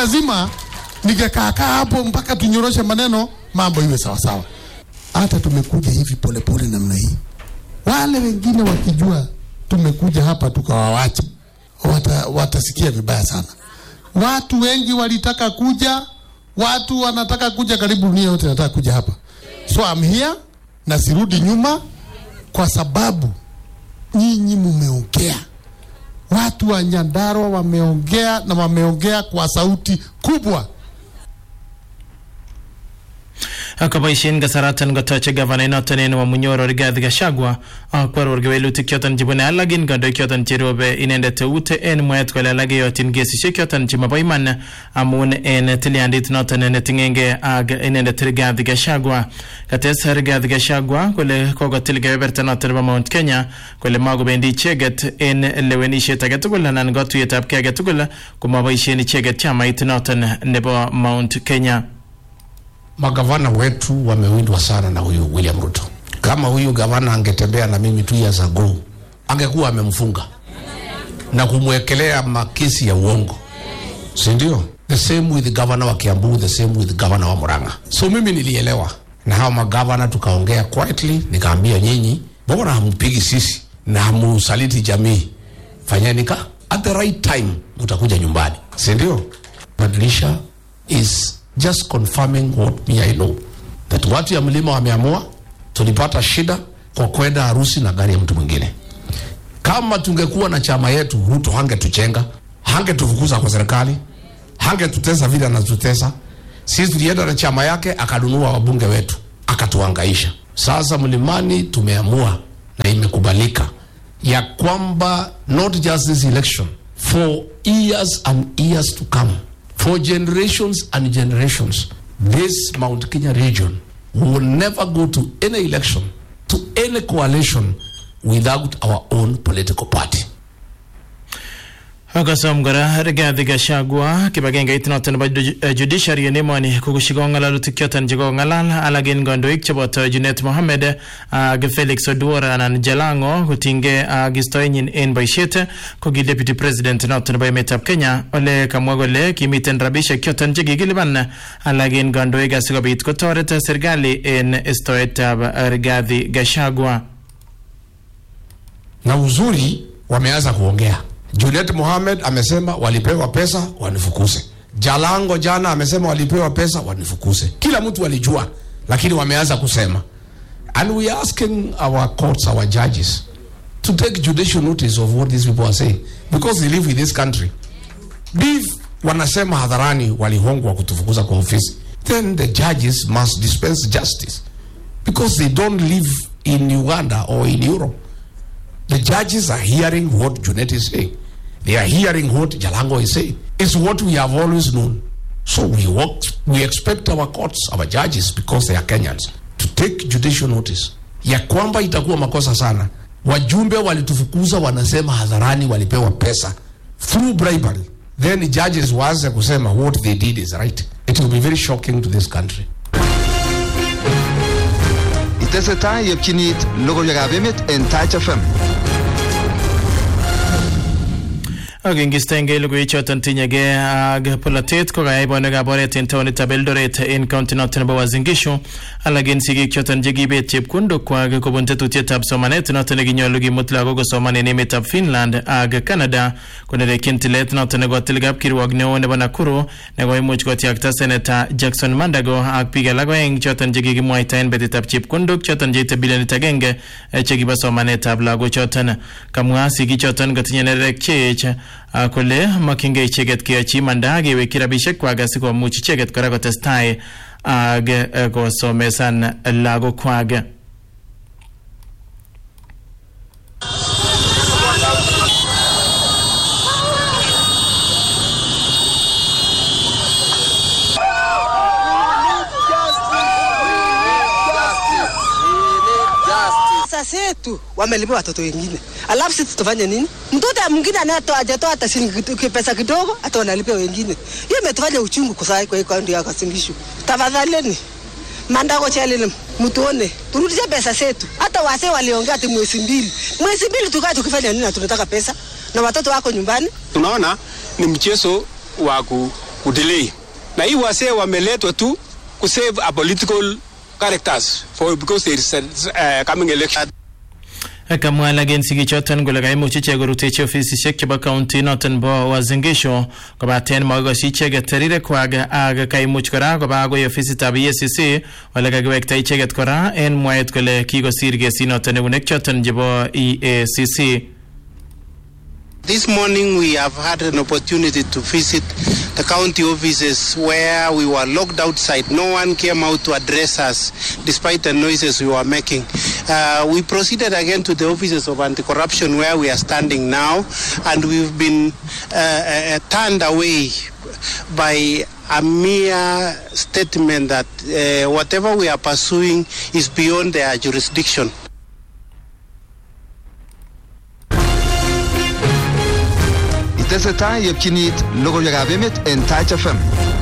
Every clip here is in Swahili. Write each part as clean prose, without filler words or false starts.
lazima ningekaa hapo mpaka tunyoroshe maneno mambo iwe sawa sawa. Hata tumekuja hivi polepole namna hii. Wale wengine wakijua tumekuja hapa tukawawacha, watasikia vibaya sana. Watu wengi walitaka kuja, watu wanataka kuja, karibu dunia yote nataka kuja hapa. So I'm here na sirudi nyuma kwa sababu nyinyi mumeongea. Watu wa Nyandarua wameongea na wameongea kwa sauti kubwa. Akabaishin gasaratan gotache gavana inotanen wa Munyoro Rigathi Gachagua akwaror gewelutik yotan jibune alagin gando yotan jirobe inendet ute en moyet kole alage yotin gesishek yotan jimabo iman amun en tiliandit notanen tingenge ag inendet Rigathi Gachagua kates Rigathi Gachagua kole kogotil geberta notan ba Mount Kenya kole magobendi cheget en lewenishet agetugul nan gotuyetab ke agetugul kumabaishen cheget chamait notan nebo Mount Kenya. Magavana wetu wamewindwa sana na huyu William Ruto. Kama huyu gavana angetembea na mimi 2 years ago, angekuwa amemfunga na kumwekelea makesi ya uongo. Si ndio? The same with the governor wa Kiambu, the same with the governor wa Murang'a. So mimi nilielewa. Na hao magavana tukaongea quietly, nikaambia nyinyi, mbona hampigi sisi na hamusaliti jamii? Fanyeni at the right time mtakuja nyumbani. Si ndio? Badilisha is just confirming what me I know. That watu ya mlima wameamua, tulipata shida kwa kwenda harusi na gari ya mtu mwingine. Kama tungekuwa na chama yetu, Ruto hangetuchenga, hangetufukuza kwa serikali, hangetutesa vile anatutesa. Sisi tulienda na chama yake, akanunua wabunge wetu, akatuhangaisha. Sasa mlimani tumeamua na imekubalika ya kwamba not just this election, for years and years to come, for generations and generations, this Mount Kenya region will never go to any election, to any coalition without our own political party. Akasom gara Rigathi Gachagua kibagenge itinoten ba judiciary nemoni kukushigonga lalutik yotan jigo ngalal alagin gondoik cheboto Junet Mohamed ag Felix Oduora anan Jalango kutinge gistoinin en baishete kogi deputy president noten ba emetab Kenya ole kamwagole kimiten rabishe kyotan jigigiliban alagin gondoik asigobit kotoret serikali en istoetab Rigathi Gachagua. Na uzuri wameanza kuongea. Junet Mohamed amesema walipewa pesa wanifukuze. Jalango jana amesema walipewa pesa wanifukuze. Kila mtu alijua, lakini wameanza kusema. And we are asking our courts, our judges, to take judicial notice of what these people are saying, because they live in this country. If wanasema hadharani walihongwa kutufukuza kwa ofisi, then the judges must dispense justice, because they don't live in Uganda or in Europe. The judges are hearing what Junet is saying. They are hearing what Jalango is saying. It's what we have always known. So we expect our courts, our judges, because they are Kenyans, to take judicial notice. Ya kwamba itakuwa makosa sana. Wajumbe walitufukuza wanasema hadharani walipewa pesa through bribery. Then the judges waanze kusema what they did is right. It will be very shocking to this country. Iteseta yepchinit logoywekab emet en Touch FM. Agingistenge lugu choton tinyege ag polatet ko gay bonega boret en tawni tabeldoret en continent nebo Wazingishu alagin sigik choton jegibet chepkundo kwa ko bontetutietab somanet noton ginyolu gimutla go soman en emetab Finland ag Canada konere kintilet noton go tilgab kirwog neo nebo Nakuru nego imuch gotiakta senator Jackson Mandago ag pigalago eng choton jegigimwaita en betitab chepkundo choton jeite bilionit agenge chegiba somanetab lago choton kamwa sigik choton gotinye nerek chech kole makinge icheget keachi mandage we kirabishek kwa gasi ko muchi icheget kora kotestai ag go somesan lago kwaga. Setu wamelipwa watoto wengine. Alafu sisi tufanye nini? Mtoto mwingine anatoa hajatoa hata shilingi pesa kidogo hata wanalipia wengine. Hiyo imetufanya uchungu kusai kwa kaunti ya Wazingishu. Tafadhalini Mandago Chelile mtuone turudishe pesa zetu. Hata wazee waliongea ati mwezi mbili tukae tukifanya nini na tunataka pesa na watoto wako nyumbani. Tunaona ni mchezo wa kudelay. Na hii wasee wameletwa tu kusave a political characters because there is a coming election. Kamwa lagen sigi choton kole kaimuch ichek korutechi ofisisiek chebo county noton bo Uasin Gishu kobaten makokoshi icheket rirekwak ak kaimuch kora koba agoi ofisitab EACC ole kakiwekta icheket kora en mwaet kole kikosir kesit noton eunek choton chebo EACC. This morning we have had an opportunity to visit the county offices where we were locked outside. No one came out to address us despite the noises we were making. We proceeded again to the offices of anti-corruption where we are standing now, and we've been turned away by a mere statement that whatever we are pursuing is beyond their jurisdiction. Tesetai yepchinit logoiwekab emet en Touch FM.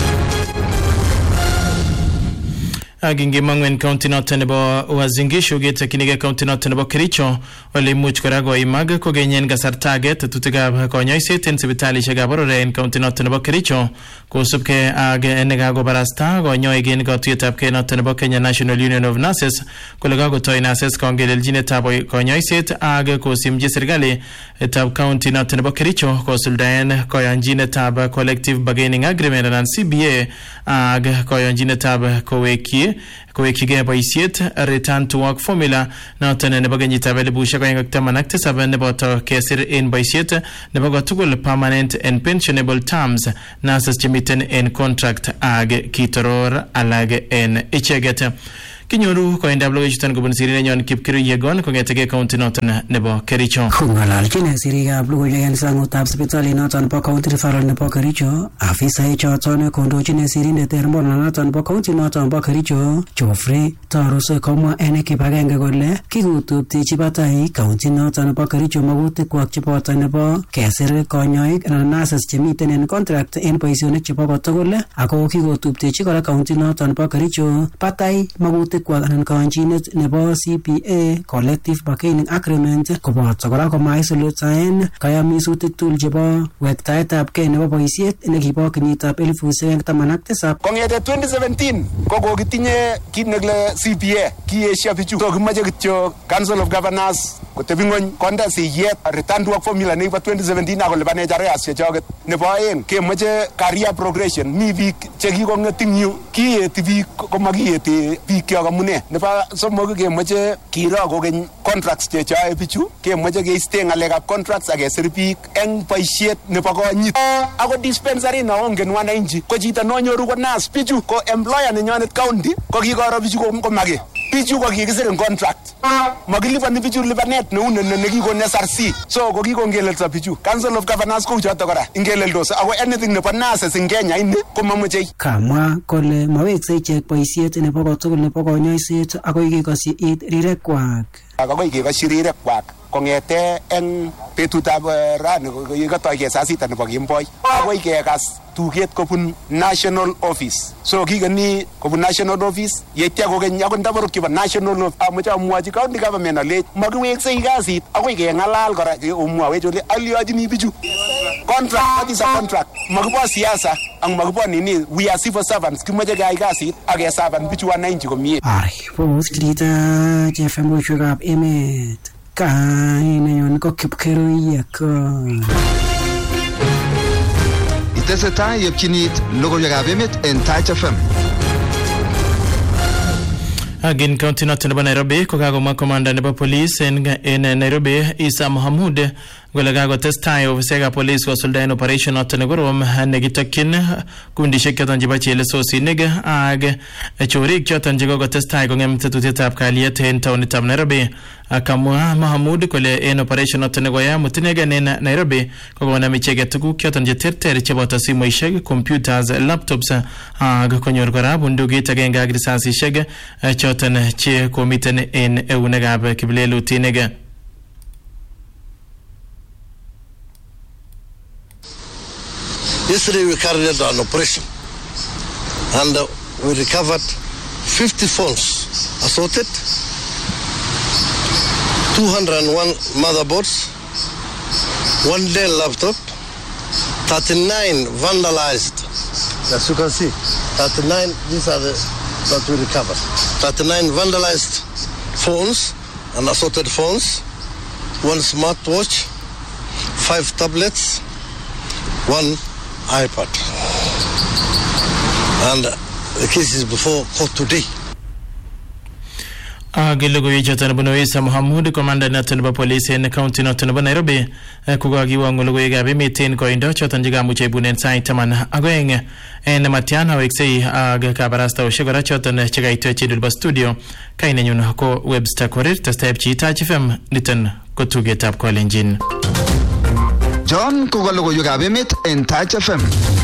Agingi mangwen county noton nebo Uasin Gishu getakinige county noton nebo Kericho ole imuch kora koimag kogenyen kasarta age tetutikab konyoiset en sipitalishekab boror en county noton nebo Kericho kosubke ak nekakobarasta konyoik en katuyetab kei noton nebo Kenya National Union of Nurses kole kakotoi nurses kongeleljinetab konyoiset ak kosimji serikali tab county noton nebo Kericho kosuldaen koyanjinetab collective bargaining agreement anan CBA ak koyanjinetab kowekige boisiet return to work formula noton nebo kenyitab 2017 neboto kesir en boisiet nebo kotugul permanent and pensionable terms nurses chemiten en contract ak kitoror alage en icheget. Kinyoru koindab logoichuton kobun sirinenyon Kipkirui Yegon kongetege county noton nebo Kericho. Kong'alalchin sirikab logoiwek en sangutab sipitalit noton nebo county referral nebo Kericho, afisaek choton kondochin sirindet en mornonoton nebo county noton nebo Kericho, Geoffrey Tarus komwa en kibagenge kole kikutubtechi batai county noton nebo Kericho magutikwak cheboto nebo kesir konyoik anan nurses chemiten en contract en boisionik chebo kotugul, ako kikutubtechi kora county noton nebo Kericho batai magutik anan kaanchinet nebo CPA collective bargaining agreement koboto kora komaisulutaen kayamisutik tugul chebo wektaetab kei nebo boisiet nekibo kenyitab 2017. Kongete 2017 kokitinye kit nekile CPA kiesha bichu. So kimache kityo Council of Governors kotebi ngony konde siyet return to work formula nebo 2017 akolipanen areas chechoket. Nebo aeng kemoche career progression. Mi biik chekikong'et ing yu kieti biik komakiyeti biik kyok amune. Nebo somok kemoche kiro kokeny contracts chechoe bichu, kemoche keiste ng'alekab contracts ak kesir biik eng boisiet nebo konyit. Ako dispensary na ongen wananchi ko chito nonyoru ko nurse, bichu ko employer nenyonet county ko kikoro bichu komake. Bichu ko kikisir en contract. Makilipani bichu lipanet neu nekikon SRC. So ko kikongelelso bichu. Council of Governors ko choto kora ingeleldos. Ako anything nebo nurses in Kenya ini ko mamuche. Kamwa kole mawekse ichek boisiet nebo kotugul nebo konyoiset akoi kekosyi it rirekwak. Akoi kekosyi rirekwak kongete eng betutab rani yekatoi kesasita nebo kemboi. Akoi kekas tuget kobun national office. So kikeni kobun national office yeitya kokeny akot ndaborok chebo national office amoche amwochi county government ale makiweksei kasit akoi keng'alal kora omwawech ole aliochini bichu contract. What is a contract? Makibo siasa ang makibo nini, we are civil servants, kimoche keyai kasit ak kesaban bichu wananchi komie. Bos kirita JFM logoiwekab emet kainenyon ko Kipkirui Yegon. Tesetai yepchinit logoiwekab emet en Touch FM. Agin county noton nebo Nairobi kokakomwa komanda nebo police en Nairobi Isa Mohamud kole kakotestai ofisekab police kosuldaen operation noton nekorom nekitokyin kundishek choton chebo chelesosinik ak chorik choton chekokotestai kong'em tetutyetab kalyet en taonitab Nairobi. Akamwa Mohamud kole en operation noton nekoya mutinegen en Nairobi kokonam icheket tuguk choton cheterter cheboto simoishek, computers, laptops ak konyor kora bundukit agenge ak risasishek choton che komiten en eunekab kiplelutinik. Yesterday we carried out an operation and we recovered 50 phones assorted, 201 motherboards, 1 Dell laptop, 39 vandalized As you can see, 39, these are the that we recovered. 39 vandalized phones and assorted phones, 1 smartwatch, 5 tablets, 1 iPad. And the case is before court today. Gilugo Jatan Bunoisa Mohamud, Commander Natanaba Police in the County Notanaba Nairobi, Kugagi Wangulugo Gabi meeting going Dutch and Jigamuche Bunen Saitaman Agoing, and Matiana Wixi Kabarasta Shigorachot and Chigaito Chidulba Studio, Kainun Hako Webster Korir, Testep Chita Chifem, Litton, go to get up calling Jin. John Kugalogo Yugabimit in Touch FM.